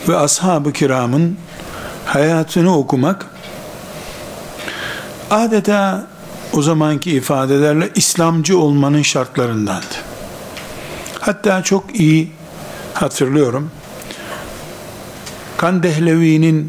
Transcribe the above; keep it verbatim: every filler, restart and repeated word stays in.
ve ashab-ı kiramın hayatını okumak adeta o zamanki ifadelerle İslamcı olmanın şartlarındandı. Hatta çok iyi hatırlıyorum. Kandehlevi'nin